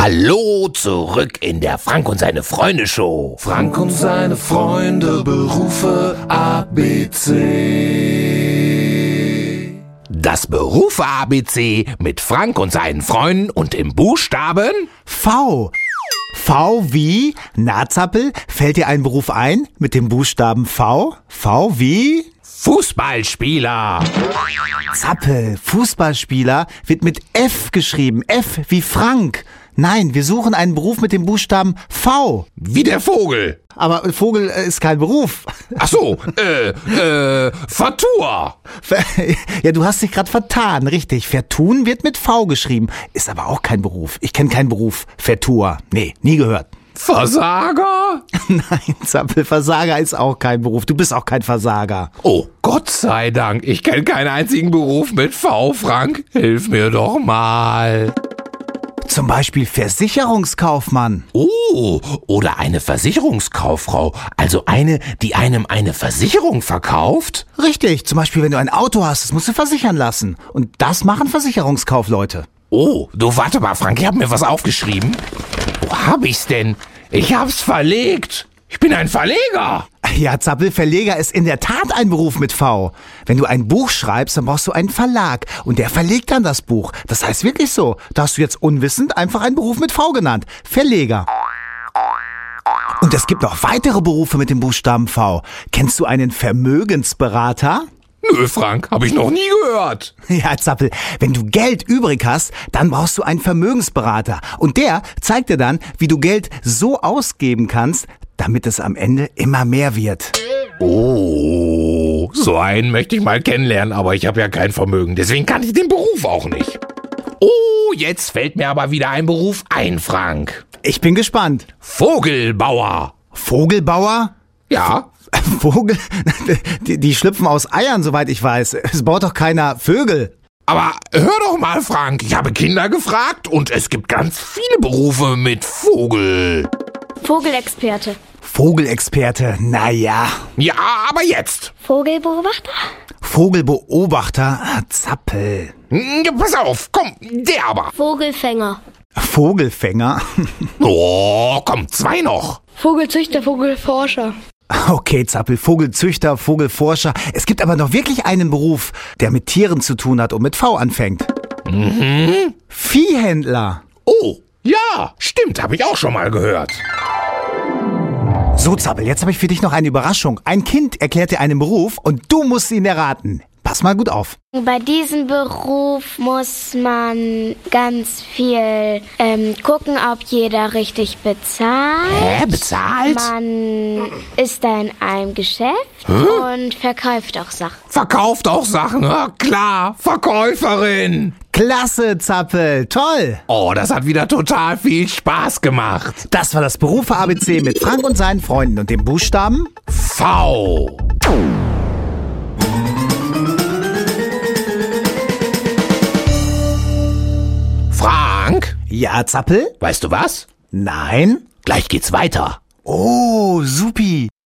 Hallo, zurück in der Frank und seine Freunde Show. Frank und seine Freunde, Berufe ABC. Das Berufe ABC mit Frank und seinen Freunden und im Buchstaben V. V wie? Na, Zappel, fällt dir ein Beruf ein mit dem Buchstaben V? V wie? Fußballspieler. Zappel, Fußballspieler wird mit F geschrieben. F wie Frank. Nein, wir suchen einen Beruf mit dem Buchstaben V. Wie der Vogel. Aber Vogel ist kein Beruf. Ach so, Vertur. Ja, du hast dich gerade vertan, richtig. Vertun wird mit V geschrieben. Ist aber auch kein Beruf. Ich kenne keinen Beruf. Vertur. Nee, nie gehört. Versager? Nein, Zappel, Versager ist auch kein Beruf. Du bist auch kein Versager. Oh, Gott sei Dank. Ich kenne keinen einzigen Beruf mit V, Frank. Hilf mir doch mal. Zum Beispiel Versicherungskaufmann. Oh, oder eine Versicherungskauffrau. Also eine, die einem eine Versicherung verkauft? Richtig, zum Beispiel wenn du ein Auto hast, das musst du versichern lassen. Und das machen Versicherungskaufleute. Oh, du warte mal, Frank, ich hab mir was aufgeschrieben. Wo hab ich's denn? Ich hab's verlegt. Ich bin ein Verleger. Ja, Zappel, Verleger ist in der Tat ein Beruf mit V. Wenn du ein Buch schreibst, dann brauchst du einen Verlag und der verlegt dann das Buch. Das heißt wirklich so. Da hast du jetzt unwissend einfach einen Beruf mit V genannt. Verleger. Und es gibt noch weitere Berufe mit dem Buchstaben V. Kennst du einen Vermögensberater? Nö, Frank, hab ich noch nie gehört. Ja, Zappel, wenn du Geld übrig hast, dann brauchst du einen Vermögensberater. Und der zeigt dir dann, wie du Geld so ausgeben kannst, damit es am Ende immer mehr wird. Oh, so einen möchte ich mal kennenlernen, aber ich habe ja kein Vermögen, deswegen kann ich den Beruf auch nicht. Oh, jetzt fällt mir aber wieder ein Beruf ein, Frank. Ich bin gespannt. Vogelbauer. Vogelbauer? Ja. Vogel? Die schlüpfen aus Eiern, soweit ich weiß. Es baut doch keiner Vögel. Aber hör doch mal, Frank, ich habe Kinder gefragt und es gibt ganz viele Berufe mit Vogel. Vogelexperte. Vogelexperte, naja. Ja, aber jetzt. Vogelbeobachter. Vogelbeobachter, Zappel. Ja, pass auf, komm, der aber. Vogelfänger. Vogelfänger? Oh, komm, zwei noch. Vogelzüchter, Vogelforscher. Okay, Zappel, Vogelzüchter, Vogelforscher. Es gibt aber noch wirklich einen Beruf, der mit Tieren zu tun hat und mit V anfängt. Viehhändler. Oh, ja, stimmt, habe ich auch schon mal gehört. So, Zappel, jetzt habe ich für dich noch eine Überraschung. Ein Kind erklärt dir einen Beruf und du musst ihn erraten. Pass mal gut auf. Bei diesem Beruf muss man ganz viel gucken, ob jeder richtig bezahlt. Hä, bezahlt? Man ist da in einem Geschäft und verkauft auch Sachen. Verkauft auch Sachen, ja klar, Verkäuferin. Klasse, Zappel, toll. Oh, das hat wieder total viel Spaß gemacht. Das war das Berufe ABC mit Frank und seinen Freunden und dem Buchstaben V. Frank? Ja, Zappel? Weißt du was? Nein? Gleich geht's weiter. Oh, supi.